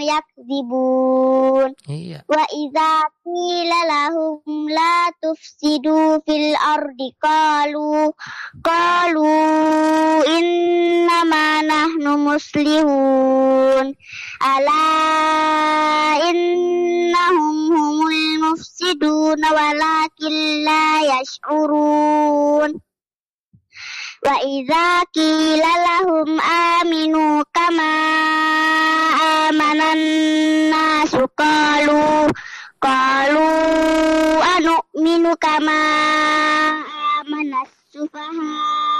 yakdzibun. Iya. Wa idza qila lahum la tufsidu fil ardi qalu innama nahnu muslihun. Ala innahum humul mufsiduna walakin la yash'urun. Wa idza qila lahum aminu kama